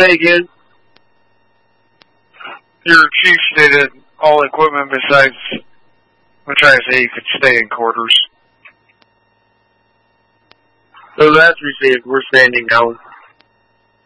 Say again? Your chief stated all equipment besides, I'm trying to say you could stay in quarters. So that's received. We're standing now.